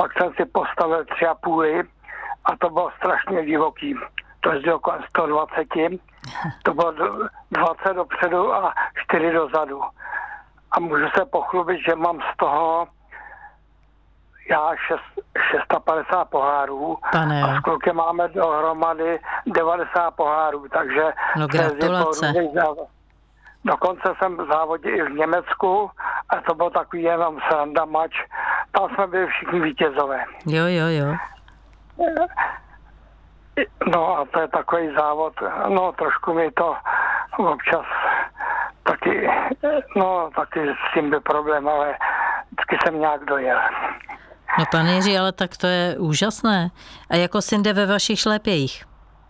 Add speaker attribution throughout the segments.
Speaker 1: pak jsem si postavil 3,5 a to bylo strašně divoký. To jezdilo kolem 120, to bylo 20 dopředu a 4 dozadu. A můžu se pochlubit, že mám z toho já 650 pohárů.
Speaker 2: Pane,
Speaker 1: a s klukem máme dohromady 90 pohárů, takže
Speaker 2: no gratulace.
Speaker 1: Dokonce jsem závodil i v Německu a to byl takový jenom sranda mač. Tam jsme byli všichni vítězové.
Speaker 2: Jo.
Speaker 1: No a to je takový závod, no trošku mi to občas taky s tím byl problém, ale vždycky jsem nějak dojel.
Speaker 2: No pane Jiří, ale tak to je úžasné. A jako syn jde ve vašich šlépějích?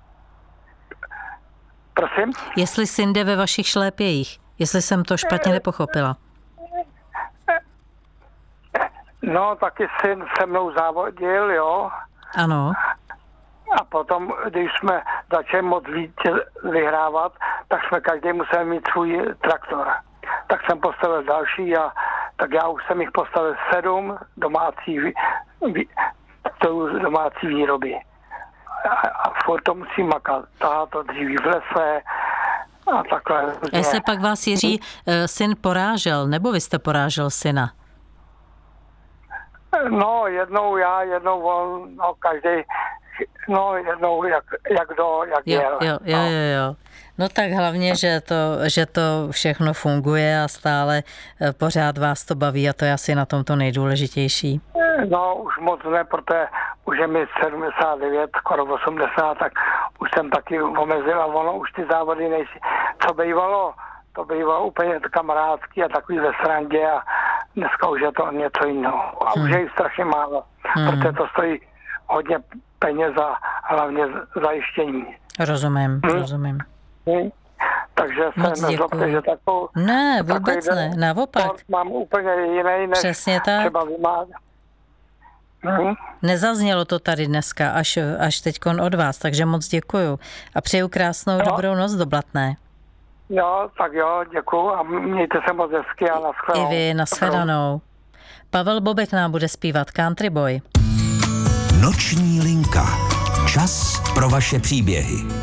Speaker 1: Prosím?
Speaker 2: Jestli syn jde ve vašich šlépějích, jestli jsem to špatně nepochopila.
Speaker 1: No, taky syn se mnou závodil, jo.
Speaker 2: Ano.
Speaker 1: A potom, když jsme začali moc vyhrávat, tak jsme každý musel mít svůj traktor. Tak jsem postavil další a tak já už jsem jich postavil 7 domácí výroby. A furt to musím makat. To dříví v lese a takhle.
Speaker 2: Jestli pak vás Jiří syn porážel, nebo vy jste porážel syna?
Speaker 1: No, jednou já, jednou on, no každý, no jednou jak jel.
Speaker 2: Jo. No tak hlavně, že to všechno funguje a stále pořád vás to baví a to je asi na tom to nejdůležitější.
Speaker 1: No už moc ne, protože už je mi 79, skoro 80, tak už jsem taky omezil a ono už ty závody nejsi. Co bývalo, to bývalo úplně kamarádský a takový ve srandě a dneska už je to něco jiného. A už je jich strašně málo, protože to stojí hodně peněz a hlavně zajištění.
Speaker 2: Rozumím.
Speaker 1: Takže se nezlobte, že takovou...
Speaker 2: Ne, vůbec ne, naopak.
Speaker 1: Mám úplně jiný, než
Speaker 2: přesně tak.
Speaker 1: Třeba vymáhat.
Speaker 2: Nezaznělo to tady dneska, až teďkon od vás, takže moc děkuju. A přeju krásnou dobrou noc do Blatné.
Speaker 1: Jo, tak jo, děkuju a mějte se moc hezky a nashledanou.
Speaker 2: I vy, nashledanou. Pavel Bobek nám bude zpívat Country Boy.
Speaker 3: Noční linka. Čas pro vaše příběhy.